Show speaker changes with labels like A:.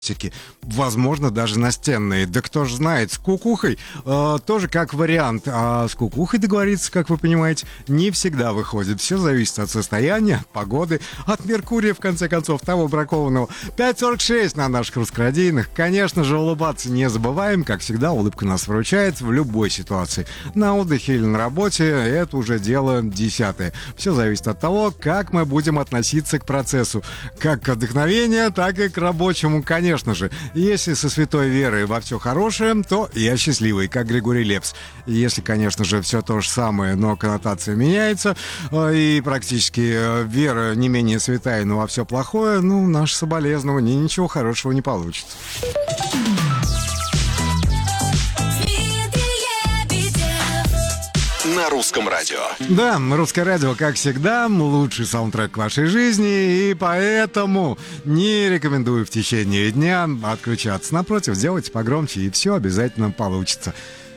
A: возможно, даже настенные. Да кто ж знает, с кукухой тоже как вариант. А с кукухой договориться, как вы понимаете, не всегда выходит. Все зависит от состояния, погоды, от Меркурия, в конце концов, того бракованного. 5:46 на наших русскородийных. Конечно же, улыбаться не забываем. Как всегда, улыбка нас выручает в любой ситуации. На отдыхе или на работе это уже дело десятое. Все зависит от того, как мы будем относиться к процессу. Как к вдохновению, так и к рабочему, конечно же. Если со святой верой во все хорошее, то я счастливый, как Григорий Лепс. Если, конечно же, все то же самое, но коннотация меняется, и практически вера не менее святая, но во все плохое, ну, наше соболезнование, ничего хорошего не получится.
B: На русском радио.
A: Да, русское радио, как всегда, лучший саундтрек вашей жизни, и поэтому не рекомендую в течение дня отключаться. Напротив, сделайте погромче, и все обязательно получится.